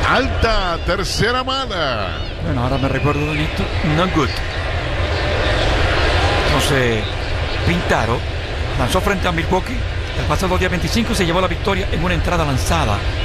Alta, tercera mala. Bueno, ahora me recuerdo de esto. No good. Entonces, Pintaro lanzó frente a Milwaukee el pasado día 25 y se llevó la victoria en una entrada lanzada.